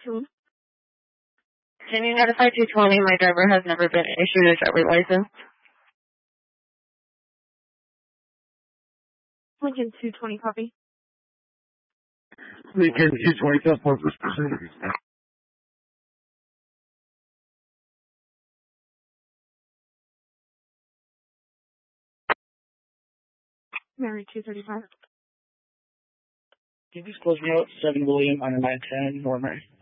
Two. Can you notify 220 my driver has never been issued a driver's license? Lincoln 220 copy. Lincoln 220 Southport was presented. Mary 235. Can you just close me out? 7 William on a 910 Normal.